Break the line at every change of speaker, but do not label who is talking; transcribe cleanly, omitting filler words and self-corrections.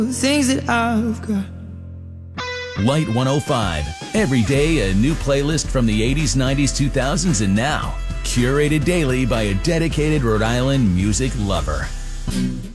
things that I've got.
Light 105. Every day a new playlist from the 80s, 90s, 2000s, and now. Curated daily by a dedicated Rhode Island music lover.